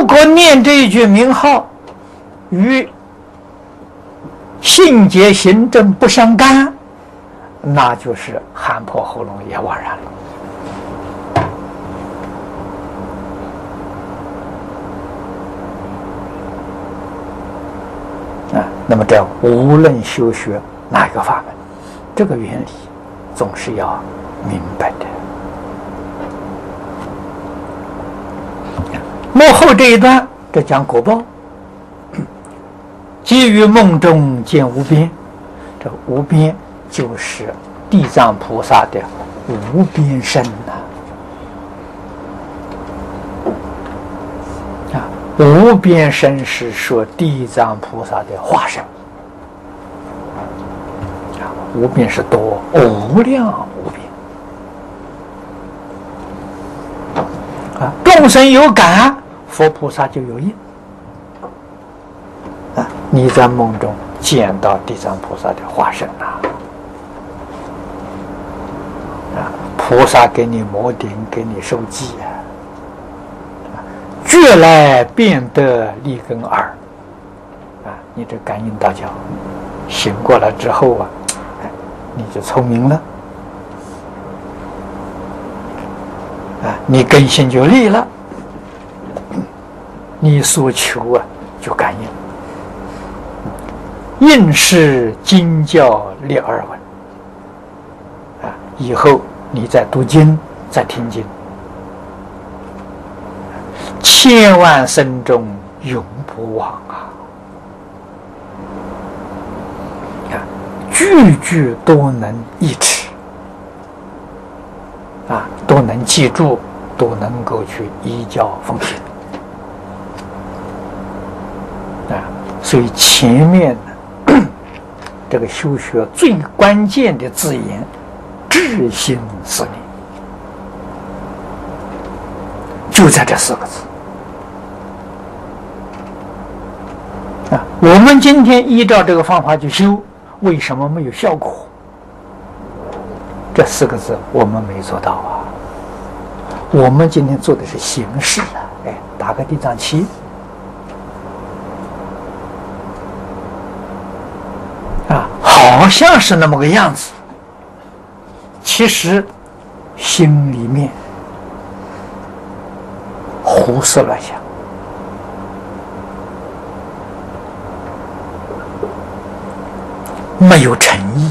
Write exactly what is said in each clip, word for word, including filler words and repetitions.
如果念这一句名号与性结行正不相干，那就是喊破喉咙也枉然了。啊，那么这无论修学哪一个法门，这个原理总是要明白的。幕后这一段，这讲果报，即于梦中见无边，这无边就是地藏菩萨的无边身呐、啊！啊，无边身是说地藏菩萨的化身。啊，无边是多，无量无边。啊，众生有感，佛菩萨就有应。啊，你在梦中见到地藏菩萨的化身呐、啊。啊，菩萨给你摩顶，给你受记啊，觉来便得立根耳啊，你这感应道交，醒过来之后啊，你就聪明了啊，你根性就立了，你所求啊就感应，应是经教立耳闻。以后你再读经，再听经，千万生中永不忘啊！啊，句句都能忆持，啊，都能记住，都能够去依教奉行。啊，所以前面呢，这个修学最关键的字眼。至心思念，就在这四个字啊！我们今天依照这个方法去修，为什么没有效果？这四个字我们没做到啊！我们今天做的是形式啊，哎，打个地藏旗啊，好像是那么个样子。其实心里面胡思乱想，没有诚意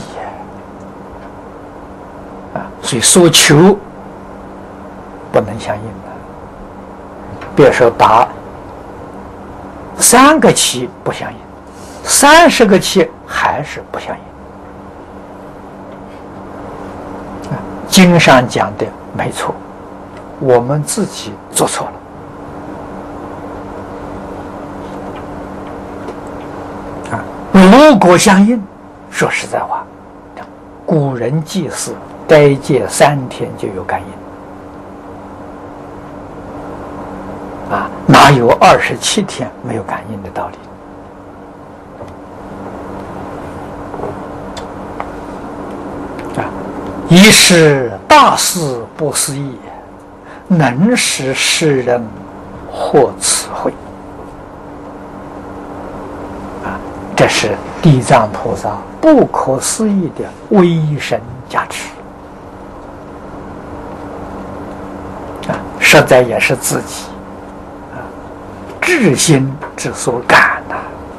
啊，所以所求不能相应的。别说打三个旗不相应，三十个旗还是不相应。经上讲的没错，我们自己做错了啊！如果相应，说实在话，古人祭祀斋戒三天就有感应啊，哪有二十七天没有感应的道理？一是大事不思议，能使世人获此惠啊！这是地藏菩萨不可思议的威神加持啊！实在也是自己啊至心之所感呐、啊。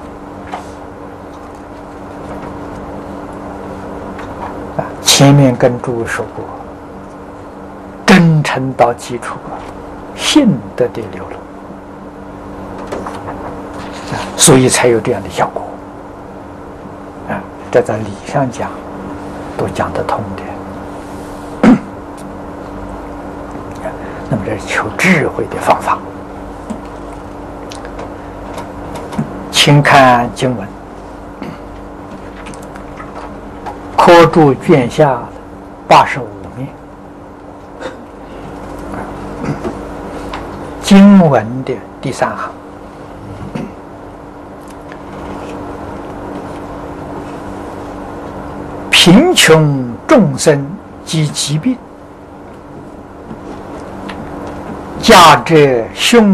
前面跟诸位说过，真诚到基础，信德的流露，所以才有这样的效果。啊，这在理上讲，都讲得通的。那么这是求智慧的方法。请看经文。科注卷下八十五面，经文的第三行，贫穷众生及疾病，驾者凶